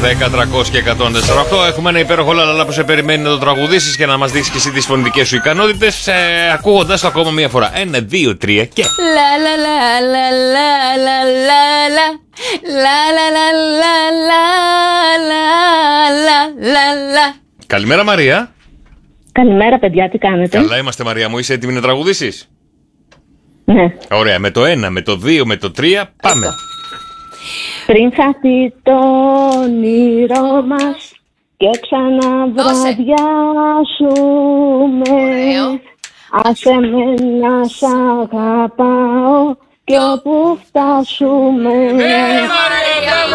10, 300 και 148. Έχουμε ένα υπέροχο λαλαλά που σε περιμένει να το τραγουδήσεις και να μας δείξεις και εσύ τις φωνητικές σου ικανότητες, ακούγοντας το ακόμα μία φορά. 1, 2, 3 και. Λα λα λα λα λα λα λα λα. Λα λα λα λα λα λα λα λα. Καλημέρα Μαρία. Καλημέρα παιδιά, τι κάνετε? Καλά είμαστε Μαρία μου, είσαι έτοιμη να τραγουδήσεις? Ναι. Ωραία, με το 1, με το 2, με το 3, πάμε. Πριν χαθεί το όνειρό μας και ξαναβραδιάσουμε, άσε με να σ' αγαπάω και όπου φτάσουμε.